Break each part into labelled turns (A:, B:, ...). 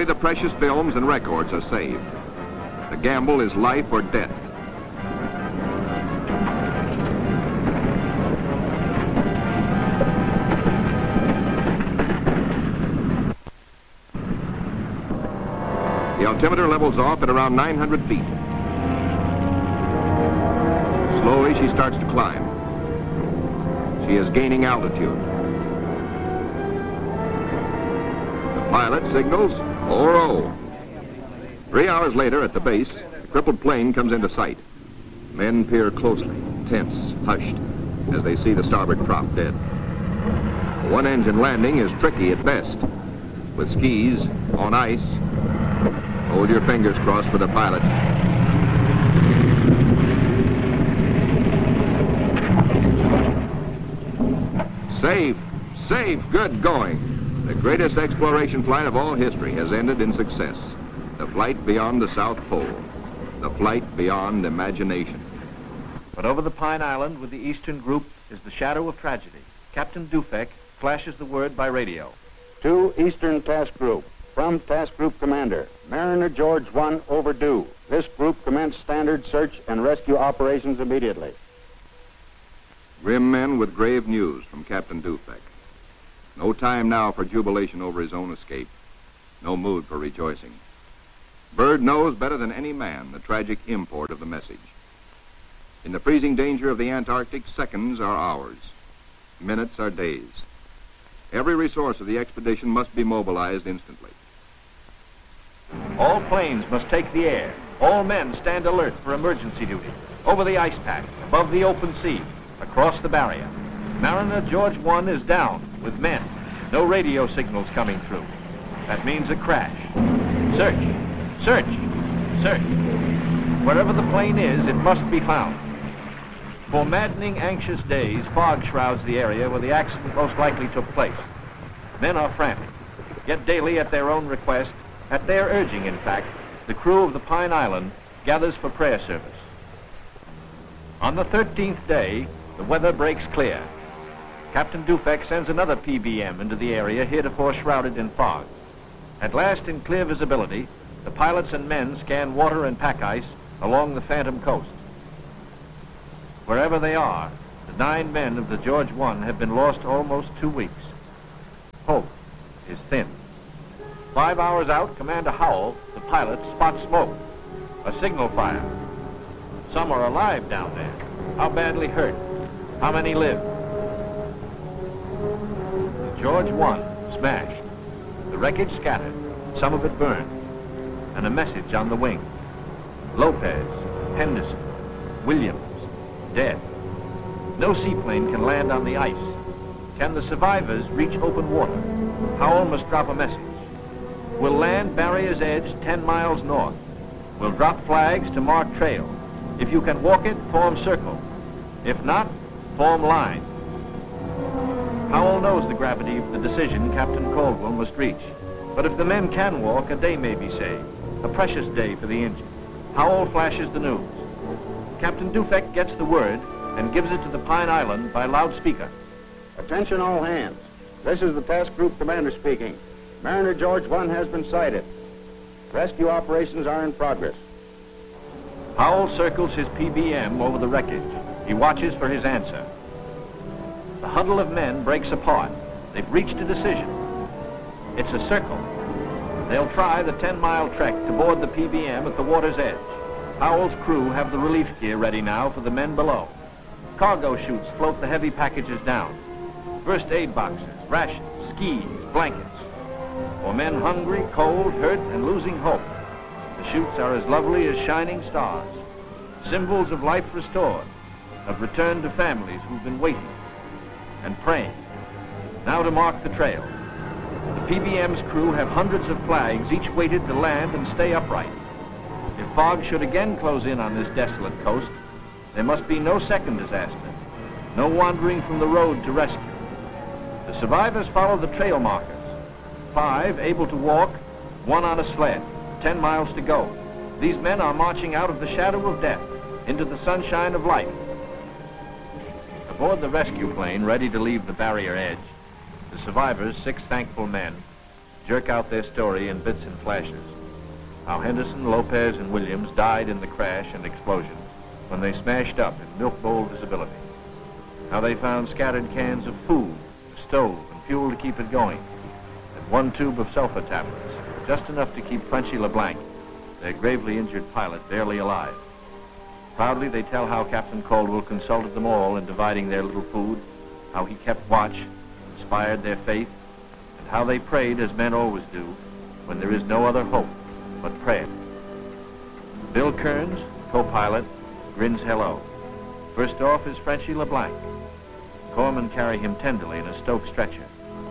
A: the precious films and records are saved. The gamble is life or death. The altimeter levels off at around 900 feet. Slowly, she starts to climb. She is gaining altitude. The pilot signals, "Oh." 3 hours later, at the base, the crippled plane comes into sight. Men peer closely, tense, hushed, as they see the starboard prop dead. A one-engine landing is tricky at best. With skis, on ice, hold your fingers crossed for the pilot. Safe, safe, good going. The greatest exploration flight of all history has ended in success. The flight beyond the South Pole. The flight beyond imagination.
B: But over the Pine Island with the Eastern Group is the shadow of tragedy. Captain Dufek flashes the word by radio.
C: To Eastern Task Group. From Task Group Commander, Mariner George 1 overdue. This group commenced standard search and rescue operations immediately.
A: Grim men with grave news from Captain Dufek. No time now for jubilation over his own escape. No mood for rejoicing. Byrd knows better than any man the tragic import of the message. In the freezing danger of the Antarctic, seconds are hours. Minutes are days. Every resource of the expedition must be mobilized instantly.
B: All planes must take the air. All men stand alert for emergency duty. Over the ice pack, above the open sea, across the barrier. Mariner George 1 is down with men. No radio signals coming through. That means a crash. Search, search, search. Wherever the plane is, it must be found. For maddening, anxious days, fog shrouds the area where the accident most likely took place. Men are frantic. Yet daily, at their own request, at their urging, in fact, the crew of the Pine Island gathers for prayer service. On the 13th day, the weather breaks clear. Captain Dufek sends another PBM into the area heretofore shrouded in fog. At last, in clear visibility, the pilots and men scan water and pack ice along the Phantom Coast. Wherever they are, the 9 men of the George 1 have been lost almost 2 weeks. Hope is thin. 5 hours out, Commander Howell, the pilot, spots smoke. A signal fire. Some are alive down there. How badly hurt? How many live? The George 1 smashed. The wreckage scattered, some of it burned. And a message on the wing. Lopez, Henderson, Williams, dead. No seaplane can land on the ice. Can the survivors reach open water? Howell must drop a message. We'll land Barrier's Edge 10 miles north. We'll drop flags to mark trail. If you can walk it, form circle. If not, form line. Howell knows the gravity of the decision Captain Caldwell must reach. But if the men can walk, a day may be saved. A precious day for the engine. Howell flashes the news. Captain Dufek gets the word and gives it to the Pine Island by loudspeaker.
C: Attention all hands. This is the Task Group Commander speaking. Mariner George 1 has been sighted. Rescue operations are in progress.
B: Howell circles his PBM over the wreckage. He watches for his answer. The huddle of men breaks apart. They've reached a decision. It's a circle. They'll try the 10-mile trek to board the PBM at the water's edge. Howell's crew have the relief gear ready now for the men below. Cargo chutes float the heavy packages down. First aid boxes, rations, skis, blankets. For men hungry, cold, hurt, and losing hope, the chutes are as lovely as shining stars. Symbols of life restored, of return to families who've been waiting and praying. Now to mark the trail. The PBM's crew have hundreds of flags, each weighted to land and stay upright. If fog should again close in on this desolate coast, there must be no second disaster, no wandering from the road to rescue. The survivors follow the trail markers. 5 able to walk, 1 on a sled, 10 miles to go. These men are marching out of the shadow of death into the sunshine of life. Aboard the rescue plane, ready to leave the barrier edge, the survivors, 6 thankful men, jerk out their story in bits and flashes. How Henderson, Lopez, and Williams died in the crash and explosion when they smashed up in milk bowl visibility. How they found scattered cans of food, a stove, and fuel to keep it going, and one tube of sulfur tablets, just enough to keep Frenchy LeBlanc, their gravely injured pilot, barely alive. Proudly they tell how Captain Caldwell consulted them all in dividing their little food, how he kept watch, inspired their faith, and how they prayed as men always do when there is no other hope but prayer. Bill Kearns, co-pilot, grins hello. First off is Frenchy LeBlanc. Corpsmen carry him tenderly in a Stoke stretcher.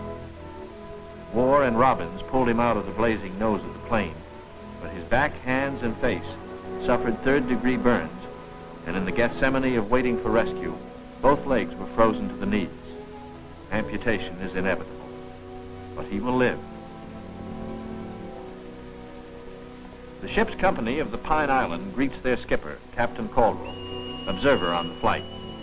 B: Moore and Robbins pulled him out of the blazing nose of the plane, but his back, hands, and face suffered third-degree burns, and in the Gethsemane of waiting for rescue, both legs were frozen to the knees. Amputation is inevitable, but he will live. The ship's company of the Pine Island greets their skipper, Captain Caldwell, observer on the flight.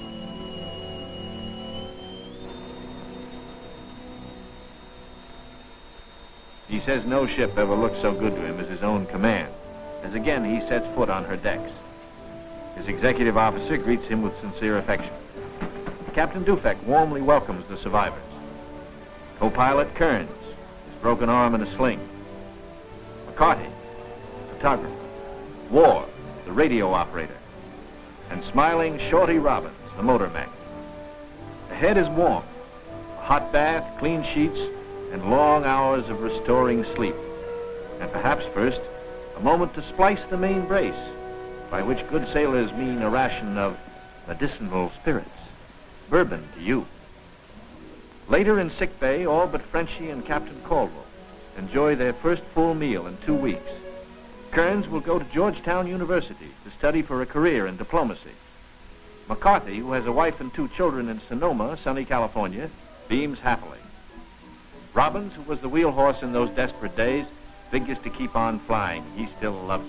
B: He says no ship ever looked so good to him as his own command, as again he sets foot on her decks. His executive officer greets him with sincere affection. Captain Dufek warmly welcomes the survivors. Co-pilot Kearns, his broken arm in a sling. McCarty, photographer. War, the radio operator. And smiling Shorty Robbins, the motor mech. The head is warm. A hot bath, clean sheets, and long hours of restoring sleep. And perhaps first, a moment to splice the main brace, by which good sailors mean a ration of medicinal spirits. Bourbon to you. Later in sick bay, all but Frenchy and Captain Caldwell enjoy their first full meal in 2 weeks. Kearns will go to Georgetown University to study for a career in diplomacy. McCarthy, who has a wife and 2 children in Sonoma, sunny California, beams happily. Robbins, who was the wheel horse in those desperate days, figures to keep on flying. He still loves it.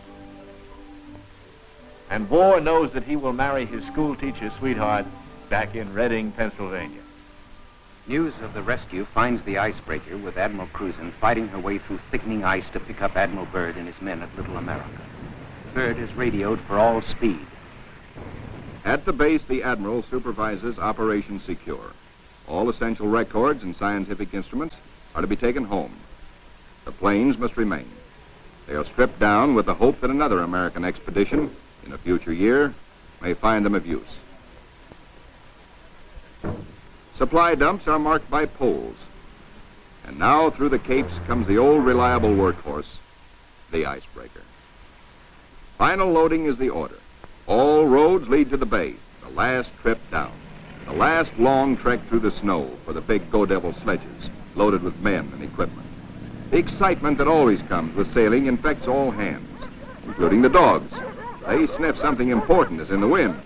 B: And War knows that he will marry his school teacher sweetheart back in Reading, Pennsylvania.
D: News of the rescue finds the icebreaker with Admiral Cruzen fighting her way through thickening ice to pick up Admiral Byrd and his men at Little America. Byrd is radioed for all speed.
A: At the base, the Admiral supervises Operation Secure. All essential records and scientific instruments are to be taken home. The planes must remain. They are stripped down with the hope that another American expedition in a future year may find them of use. Supply dumps are marked by poles. And now through the capes comes the old reliable workhorse, the icebreaker. Final loading is the order. All roads lead to the bay, the last trip down. The last long trek through the snow for the big Go Devil sledges, loaded with men and equipment. The excitement that always comes with sailing infects all hands, including the dogs. They sniff something important is in the wind.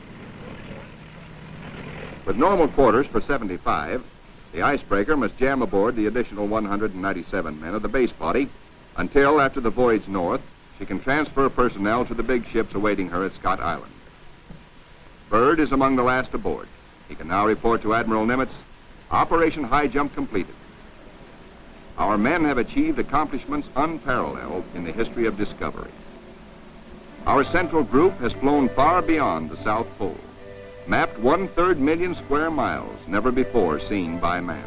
A: With normal quarters for 75, the icebreaker must jam aboard the additional 197 men of the base body until, after the voyage north, she can transfer personnel to the big ships awaiting her at Scott Island. Byrd is among the last aboard. He can now report to Admiral Nimitz, Operation High Jump completed. Our men have achieved accomplishments unparalleled in the history of discovery. Our central group has flown far beyond the South Pole, mapped 1/3 million square miles never before seen by man.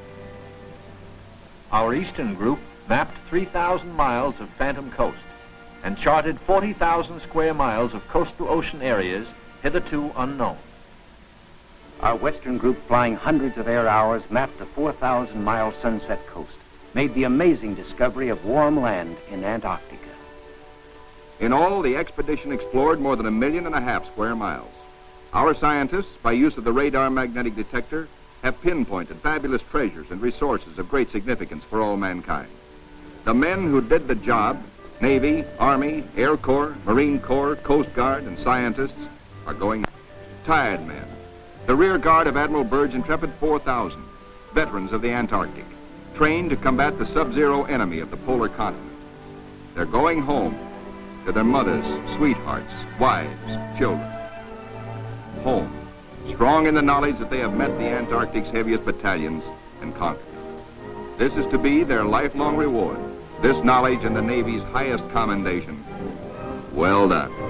B: Our eastern group mapped 3,000 miles of Phantom Coast and charted 40,000 square miles of coastal ocean areas hitherto unknown.
D: Our western group, flying hundreds of air hours, mapped the 4,000-mile Sunset Coast, made the amazing discovery of warm land in Antarctica.
A: In all, the expedition explored more than 1.5 million square miles. Our scientists, by use of the radar magnetic detector, have pinpointed fabulous treasures and resources of great significance for all mankind. The men who did the job, Navy, Army, Air Corps, Marine Corps, Coast Guard, and scientists, are going tired men. The rear guard of Admiral Byrd's intrepid 4,000, veterans of the Antarctic, trained to combat the sub-zero enemy of the polar continent. They're going home to their mothers, sweethearts, wives, children. Home, strong in the knowledge that they have met the Antarctic's heaviest battalions and conquered. This is to be their lifelong reward. This knowledge and the Navy's highest commendation. Well done.